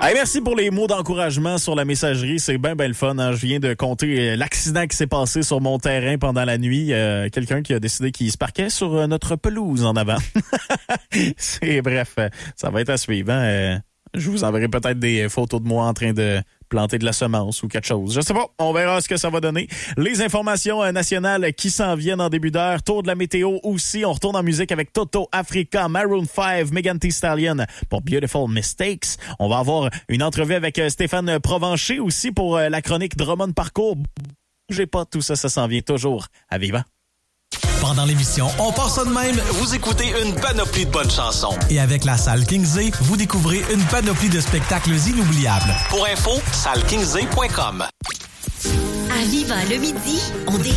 Hey, merci pour les mots d'encouragement sur la messagerie. C'est bien le fun. Hein? Je viens de compter l'accident qui s'est passé sur mon terrain pendant la nuit. Quelqu'un qui a décidé qu'il se parquait sur notre pelouse en avant. Bref, ça va être à suivre. Hein? Je vous enverrai peut-être des photos de moi en train de planter de la semence ou quelque chose. Je sais pas, on verra ce que ça va donner. Les informations nationales qui s'en viennent en début d'heure. Tour de la météo aussi. On retourne en musique avec Toto, Africa, Maroon 5, Megan Thee Stallion pour Beautiful Mistakes. On va avoir une entrevue avec Stéphane Provencher aussi pour la chronique Drummond Parcours. Bougez pas, tout ça s'en vient toujours à Vivant. Pendant l'émission On part ça de même, Vous écoutez une panoplie de bonnes chansons. et avec la salle Kingsley, vous découvrez une panoplie de spectacles inoubliables. Pour info, sallekingsey.com. À Vivant le midi, on